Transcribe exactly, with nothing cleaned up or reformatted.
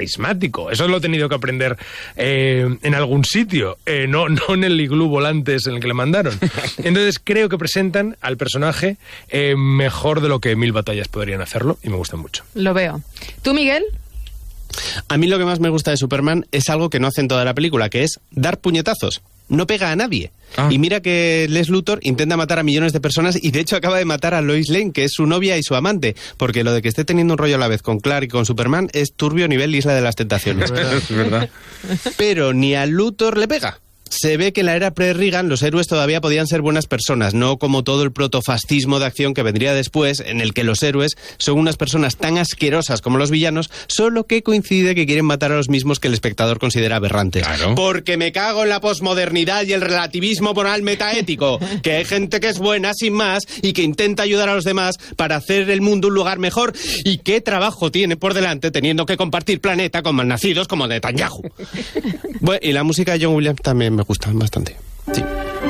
carismático. Eso lo he tenido que aprender eh, en algún sitio, eh, no, no en el iglú volantes en el que le mandaron. Entonces creo que presentan al personaje eh, mejor de lo que Mil batallas podrían hacerlo, y me gustan mucho. Lo veo. ¿Tú, Miguel? A mí lo que más me gusta de Superman es algo que no hace en toda la película, que es dar puñetazos. No pega a nadie. Ah. Y mira que Les Luthor intenta matar a millones de personas y de hecho acaba de matar a Lois Lane, que es su novia y su amante, porque lo de que esté teniendo un rollo a la vez con Clark y con Superman es turbio nivel Isla de las Tentaciones. Es verdad, es verdad. Pero ni a Luthor le pega. Se ve que en la era pre-Reagan los héroes todavía podían ser buenas personas, no como todo el protofascismo de acción que vendría después, en el que los héroes son unas personas tan asquerosas como los villanos, solo que coincide que quieren matar a los mismos que el espectador considera aberrantes. Claro. Porque me cago en la posmodernidad y el relativismo moral metaético, que hay gente que es buena sin más y que intenta ayudar a los demás para hacer el mundo un lugar mejor, y qué trabajo tiene por delante teniendo que compartir planeta con malnacidos como Netanyahu. Bueno, y la música de John Williams también me gusta bastante. Sí.